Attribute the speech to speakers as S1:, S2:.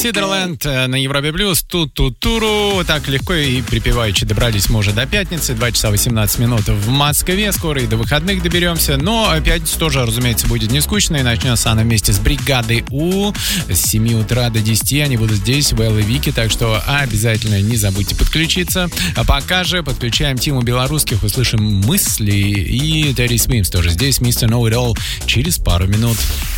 S1: Сидерленд на Европе Плюс, Ту-ту-туру. Так легко и припеваючи добрались мы уже до пятницы. 2 часа 18 минут в Москве. Скоро и до выходных доберемся. Но пятница тоже, разумеется, будет не скучной. Начнется она вместе с бригадой У. С 7 утра до 10 они будут здесь, в Эл и Вики. Так что обязательно не забудьте подключиться. А пока же подключаем Тиму Белорусских. Услышим мысли. И Терри Смитс тоже здесь. Mr. Know It All через пару минут.